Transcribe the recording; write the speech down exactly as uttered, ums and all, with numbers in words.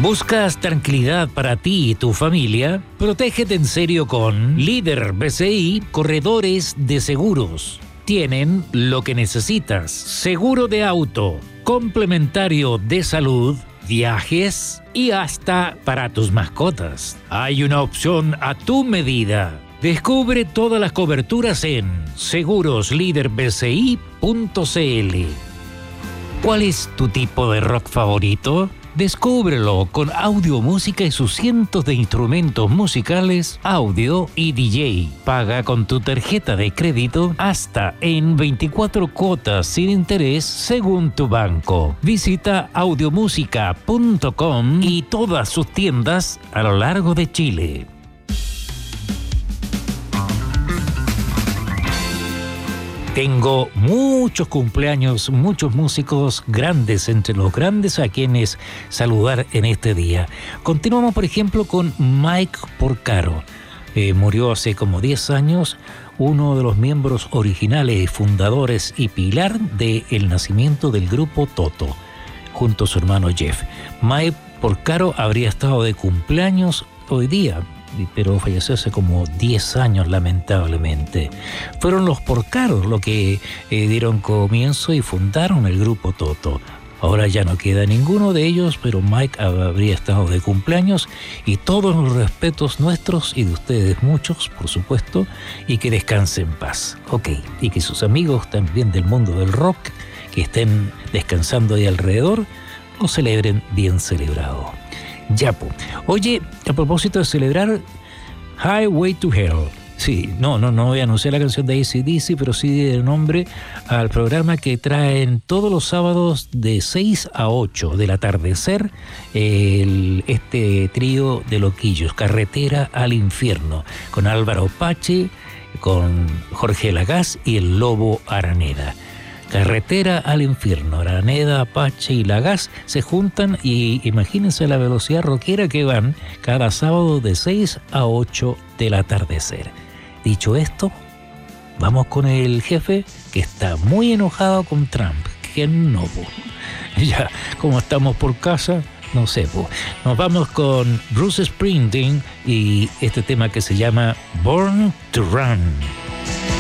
¿Buscas tranquilidad para ti y tu familia? Protégete en serio con Líder B C I Corredores de Seguros. Tienen lo que necesitas: seguro de auto, complementario de salud, viajes y hasta para tus mascotas. Hay una opción a tu medida. Descubre todas las coberturas en seguros líder b c i punto c l. ¿Cuál es tu tipo de rock favorito? Descúbrelo con audio, música y sus cientos de instrumentos musicales, audio y D J. Paga con tu tarjeta de crédito hasta en veinticuatro cuotas sin interés según tu banco. Visita audiomúsica punto com y todas sus tiendas a lo largo de Chile. Tengo muchos cumpleaños, muchos músicos grandes, entre los grandes a quienes saludar en este día. Continuamos, por ejemplo, con Mike Porcaro. Eh, murió hace como diez años, uno de los miembros originales, fundadores y pilar del nacimiento del grupo Toto, junto a su hermano Jeff. Mike Porcaro habría estado de cumpleaños hoy día, pero falleció hace como diez años, lamentablemente. Fueron los Porcaros los que eh, dieron comienzo y fundaron el grupo Toto. Ahora ya no queda ninguno de ellos, pero Mike habría estado de cumpleaños, y todos los respetos nuestros y de ustedes muchos, por supuesto, y que descanse en paz. Ok, y que sus amigos también del mundo del rock, que estén descansando ahí alrededor, lo celebren bien celebrado. Yapo. Oye, a propósito de celebrar, Highway to Hell. Sí, no, no, no voy a anunciar la canción de A C D C, pero sí de nombre al programa que traen todos los sábados de seis a ocho del atardecer, el, este trío de loquillos, Carretera al Infierno, con Álvaro Pache, con Jorge Lagaz y el Lobo Araneda. Carretera al Infierno, Araneda, Pache y Lagaz se juntan y imagínense la velocidad rockera que van cada sábado de seis a ocho del atardecer. Dicho esto, vamos con el jefe, que está muy enojado con Trump. ¿Quién no? Po? Ya, como estamos por casa, no sé. Po. Nos vamos con Bruce Springsteen y este tema que se llama Born to Run.